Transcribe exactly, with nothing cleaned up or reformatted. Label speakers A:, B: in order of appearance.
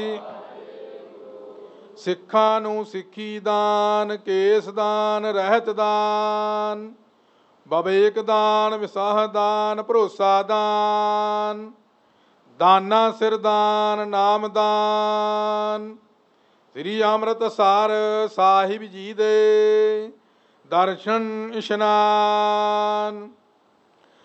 A: ਸਿੱਖਾਂ ਨੂੰ ਸਿੱਖੀ ਦਾਨ, ਕੇਸ ਦਾਨ, ਰਹਿਤ ਦਾਨ, ਵਿਵੇਕ ਦਾਨ, ਵਿਸਾਹ ਦਾਨ, ਭਰੋਸਾ ਦਾਨ, ਦਾਨਾ ਸਿਰ ਦਾਨ, ਨਾਮ ਦਾਨ। ਸ੍ਰੀ ਅੰਮ੍ਰਿਤਸਰ ਸਾਹਿਬ ਜੀ ਦੇ ਦਰਸ਼ਨ ਇਸ਼ਨਾਨ।